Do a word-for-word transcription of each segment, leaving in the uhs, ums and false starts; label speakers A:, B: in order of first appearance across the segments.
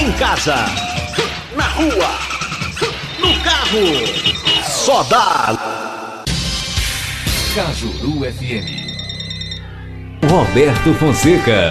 A: Em casa, na rua, no carro, só dá
B: Cajuru F M. Roberto Fonseca.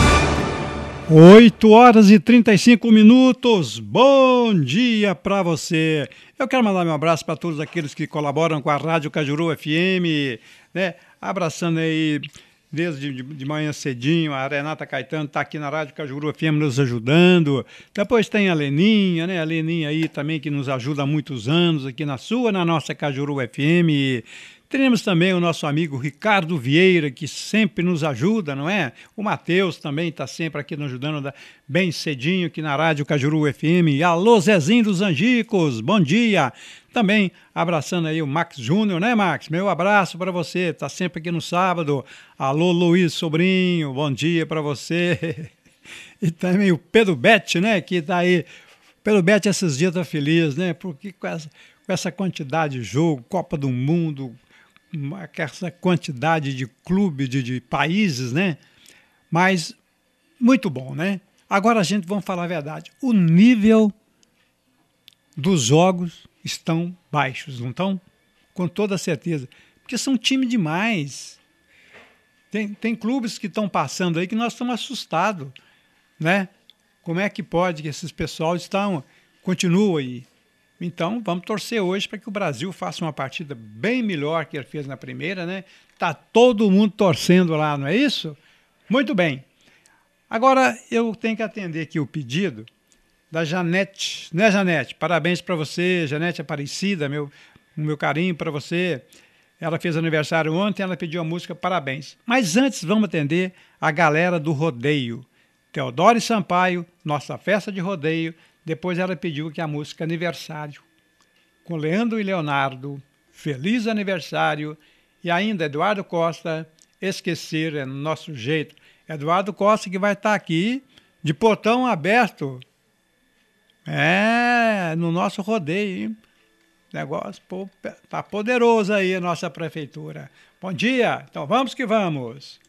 C: oito horas e trinta e cinco minutos. Bom dia para você. Eu quero mandar meu abraço para todos aqueles que colaboram com a Rádio Cajuru F M, né? Abraçando aí desde de, de manhã cedinho, a Renata Caetano está aqui na Rádio Cajuru F M nos ajudando. Depois tem a Leninha, né? A Leninha aí também que nos ajuda há muitos anos aqui na sua, na nossa Cajuru F M. Teremos também o nosso amigo Ricardo Vieira, que sempre nos ajuda, não é? O Matheus também está sempre aqui nos ajudando bem cedinho aqui na Rádio Cajuru F M. Alô, Zezinho dos Angicos, bom dia. Também abraçando aí o Max Júnior, né, Max? Meu abraço para você, está sempre aqui no sábado. Alô, Luiz Sobrinho, bom dia para você. E também o Pedro Bete, né, que está aí. Pedro Bete esses dias está feliz, né? Porque com essa, com essa quantidade de jogo, Copa do Mundo, essa quantidade de clubes, de, de países, né? Mas muito bom, né? Agora a gente, vamos falar a verdade, o nível dos jogos estão baixos, não estão? Com toda certeza, porque são time demais. Tem, tem clubes que estão passando aí que nós estamos assustados, né? Como é que pode que esses pessoal estão, continuam aí? Então, vamos torcer hoje para que o Brasil faça uma partida bem melhor que ele fez na primeira, né? Tá todo mundo torcendo lá, não é isso? Muito bem. Agora, eu tenho que atender aqui o pedido da Janete, né, Janete? Parabéns para você, Janete Aparecida, meu, meu carinho para você. Ela fez aniversário ontem, ela pediu a música Parabéns. Mas antes, vamos atender a galera do rodeio. Teodoro Sampaio, nossa festa de rodeio. Depois ela pediu que a música Aniversário, com Leandro e Leonardo, Feliz Aniversário, e ainda Eduardo Costa, Esquecer é Nosso Jeito. Eduardo Costa que vai estar aqui de portão aberto, é, no nosso rodeio, hein? Negócio pô, tá poderoso aí a nossa prefeitura. Bom dia, então vamos que vamos.